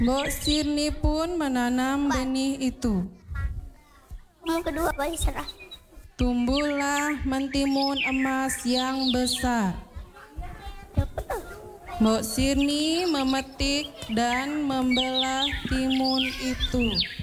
Mbok Sirni pun menanam benih itu. Yang kedua apa Isra? Tumbuhlah mentimun emas yang besar. Mbok Sirni memetik dan membelah timun itu.